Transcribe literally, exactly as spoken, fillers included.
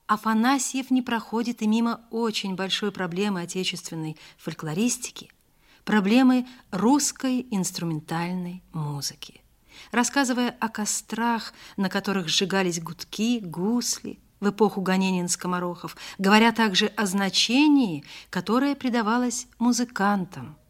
Афанасьев не проходит и мимо очень большой проблемы отечественной фольклористики, проблемы русской инструментальной музыки. Рассказывая о кострах, на которых сжигались гудки, гусли в эпоху гонений на скоморохов, говоря также о значении, которое придавалось музыкантам,